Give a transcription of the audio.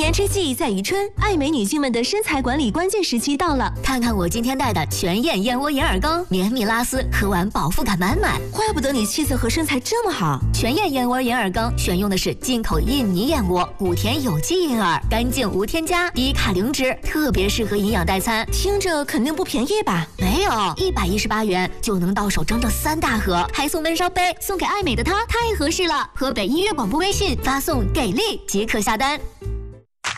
年之计在于春，爱美女性们的身材管理关键时期到了。 看看我今天带的全燕燕窝银耳羹，绵密拉丝，喝完饱腹感满满。 怪不得你气色和身材这么好。 全燕燕窝银耳羹选用的是进口印尼燕窝，谷田有机银耳，干净无添加，低卡零脂，特别适合营养代餐。 听着肯定不便宜吧？ 没有，118元就能到手整整3大盒，还送闷烧杯，送给爱美的她太合适了。河北音乐广播微信发送给力即可下单。